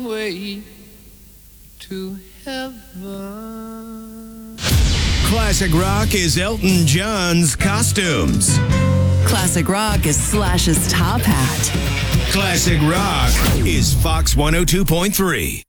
way to heaven. Classic rock is Elton John's costumes. Classic rock is Slash's top hat. Classic rock is Fox 102.3.